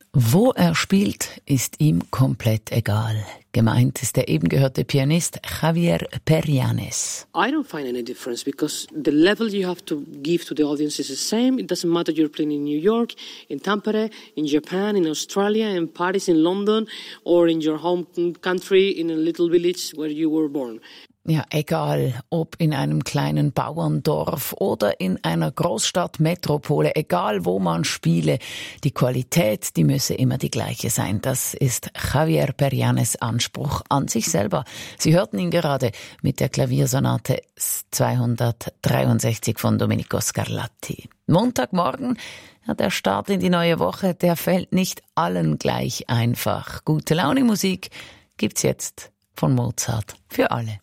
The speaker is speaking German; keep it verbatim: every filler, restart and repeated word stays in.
Wo er spielt, ist ihm komplett egal. Gemeint ist der eben gehörte Pianist Javier Perianes. I don't find any difference because the level you have to give to the audience is the same. It doesn't matter you're playing in New York, in Tampere, in Japan, in Australia, in Paris, in London or in your home country in a little village where you were born. Ja, egal, ob in einem kleinen Bauerndorf oder in einer Großstadtmetropole, egal wo man spiele, die Qualität, die müsse immer die gleiche sein. Das ist Javier Perianes Anspruch an sich selber. Sie hörten ihn gerade mit der Klaviersonate zweihundertdreiundsechzig von Domenico Scarlatti. Montagmorgen, ja, der Start in die neue Woche, der fällt nicht allen gleich einfach. Gute Laune Musik gibt's jetzt von Mozart für alle.